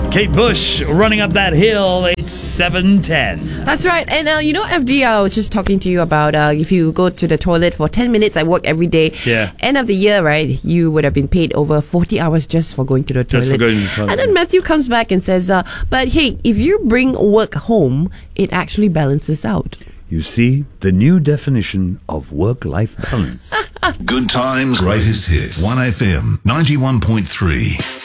Kate Bush running up that hill. It's 7:10. That's right. And FD, I was just talking to you about if you go to the toilet for 10 minutes, I work every day. Yeah. End of the year, right? You would have been paid over 40 hours just for going to the toilet. Just for going to the toilet. And then Matthew comes back and says, but hey, if you bring work home, it actually balances out. You see, the new definition of work-life balance. Good times, greatest hits. 1FM 91.3.